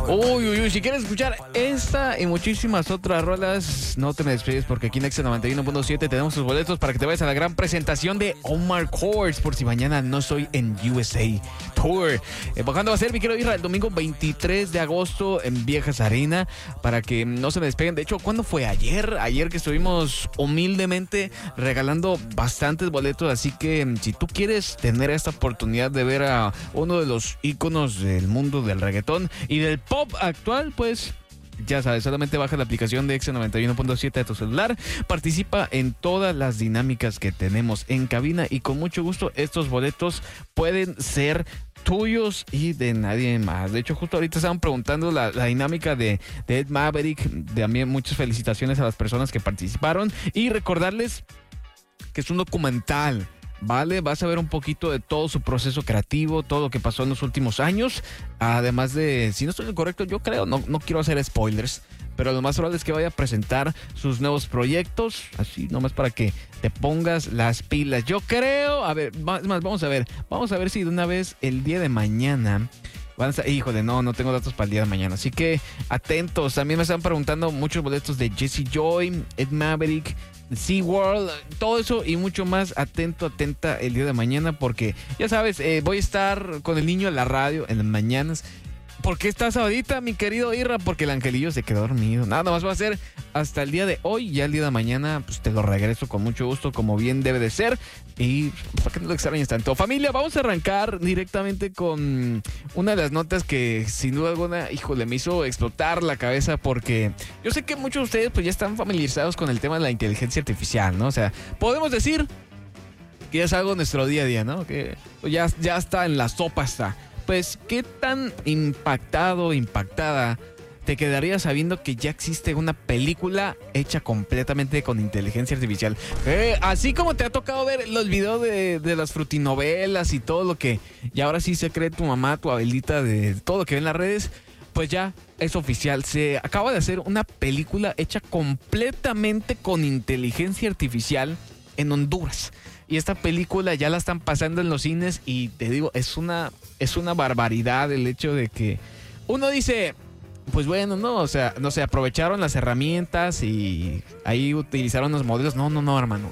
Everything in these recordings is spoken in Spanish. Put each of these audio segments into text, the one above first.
Uy, si quieres escuchar esta y muchísimas otras rolas, no te me despegues porque aquí en Exa 91.7 tenemos tus boletos para que te vayas a la gran presentación de Omar Courtz, por si mañana no soy en USA Tour. ¿Cuándo va a ser, mi querido Isra? El domingo 23 de agosto en Viejas Arena, para que no se me despeguen. De hecho, ¿cuándo fue? Ayer que estuvimos humildemente regalando bastantes boletos, así que si tú quieres tener esta oportunidad de ver a uno de los íconos del mundo del reggaetón y del pop actual, pues ya sabes, solamente baja la aplicación de Exa 91.7 de tu celular, participa en todas las dinámicas que tenemos en cabina y con mucho gusto estos boletos pueden ser tuyos y de nadie más. De hecho, justo ahorita estaban preguntando la dinámica de Ed Maverick. También muchas felicitaciones a las personas que participaron y recordarles que es un documental, ¿vale? Vas a ver un poquito de todo su proceso creativo, todo lo que pasó en los últimos años. Además de, si no estoy correcto, yo creo, no quiero hacer spoilers, pero lo más probable es que vaya a presentar sus nuevos proyectos, así nomás para que te pongas las pilas. Yo creo, a ver, vamos a ver si de una vez el día de mañana van a estar, híjole, no tengo datos para el día de mañana, así que atentos. También me están preguntando muchos boletos de Jesse Joy, Ed Maverick, SeaWorld, todo eso y mucho más. Atenta el día de mañana, porque ya sabes, voy a estar con el niño en la radio en las mañanas. ¿Por qué estás ahorita, mi querido Irra? Porque el angelillo se quedó dormido. Nada más va a ser hasta el día de hoy. Ya el día de mañana pues te lo regreso con mucho gusto, como bien debe de ser. Y para que no lo extrañes tanto. Familia, vamos a arrancar directamente con una de las notas que sin duda alguna, híjole, me hizo explotar la cabeza, porque yo sé que muchos de ustedes pues ya están familiarizados con el tema de la inteligencia artificial, ¿no? O sea, podemos decir que ya es algo de nuestro día a día, ¿no? Que ya está en la sopa, está. Pues, ¿qué tan impactada te quedarías sabiendo que ya existe una película hecha completamente con inteligencia artificial? Así como te ha tocado ver los videos de las frutinovelas y todo lo que y ahora sí se cree tu mamá, tu abuelita, de todo lo que ven en las redes, pues ya es oficial. Se acaba de hacer una película hecha completamente con inteligencia artificial en Honduras. Y esta película ya la están pasando en los cines y te digo, es una barbaridad el hecho de que uno dice, pues bueno, no sé, aprovecharon las herramientas y ahí utilizaron los modelos. No, hermano,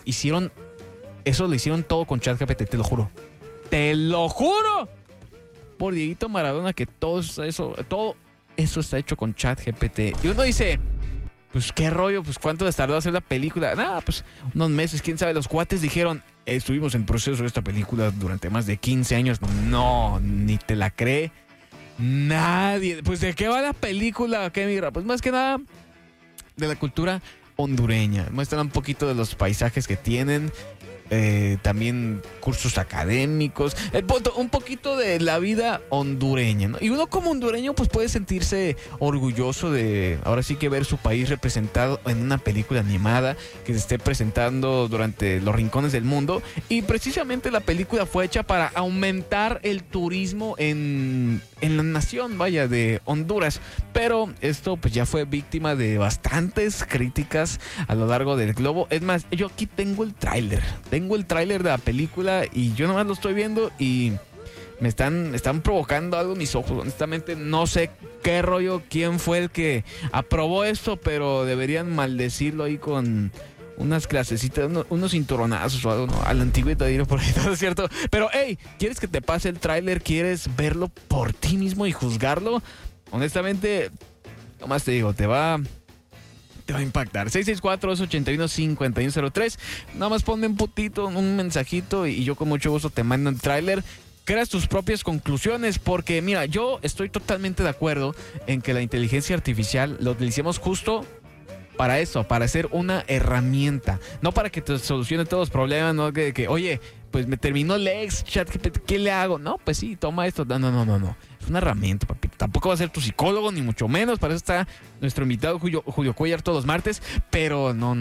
lo hicieron todo con ChatGPT, te lo juro. ¡Te lo juro! Por Dieguito Maradona, que todo eso está hecho con ChatGPT. Y uno dice, pues qué rollo, pues cuánto les tardó hacer la película. Nada, pues unos meses, quién sabe. Los cuates dijeron, estuvimos en proceso de esta película durante más de 15 años. No, ni te la cree nadie. Pues ¿de qué va la película? ¿Qué mira? Pues más que nada de la cultura hondureña. Muestran un poquito de los paisajes que tienen. También cursos académicos, un poquito de la vida hondureña, ¿no? Y uno como hondureño pues puede sentirse orgulloso de ahora sí que ver su país representado en una película animada que se esté presentando durante los rincones del mundo. Y precisamente la película fue hecha para aumentar el turismo en la nación, vaya, de Honduras. Pero esto pues ya fue víctima de bastantes críticas a lo largo del globo. Es más, yo aquí tengo el tráiler de la película y yo nomás lo estoy viendo y me están provocando algo en mis ojos. Honestamente no sé qué rollo, quién fue el que aprobó esto, pero deberían maldecirlo ahí con unas clasecitas, unos cinturonazos o algo, ¿no? A la antigüita, diré por ahí, ¿no es cierto? Pero, hey, ¿quieres que te pase el tráiler? ¿Quieres verlo por ti mismo y juzgarlo? Honestamente, nomás te digo, te va a impactar. 664-281-5103. Nada más ponme un mensajito y yo con mucho gusto te mando el tráiler. Creas tus propias conclusiones, porque mira, yo estoy totalmente de acuerdo en que la inteligencia artificial lo utilicemos justo para eso, para ser una herramienta, no para que te solucione todos los problemas, no que oye, pues me terminó el ex, ChatGPT, ¿qué le hago? No, pues sí, toma esto. No. Es una herramienta, papito. Tampoco va a ser tu psicólogo, ni mucho menos. Para eso está nuestro invitado Julio Cuellar todos los martes. Pero no.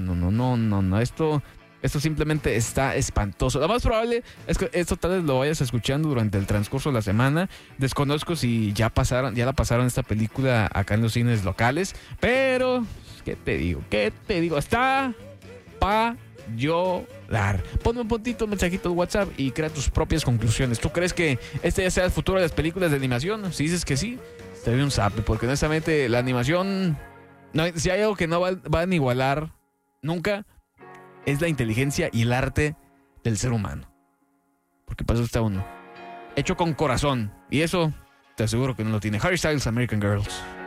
Esto simplemente está espantoso. Lo más probable es que esto tal vez lo vayas escuchando durante el transcurso de la semana. Desconozco si ya la pasaron esta película acá en los cines locales. Pero, ¿qué te digo? Está pa' llorar. Ponme un puntito, un mensajito de WhatsApp y crea tus propias conclusiones. ¿Tú crees que este ya sea el futuro de las películas de animación? Si dices que sí, te doy un zape, porque honestamente la animación, no, si hay algo que no van a igualar nunca, es la inteligencia y el arte del ser humano. Porque para eso está uno. Hecho con corazón. Y eso te aseguro que no lo tiene. Harry Styles, American Girls.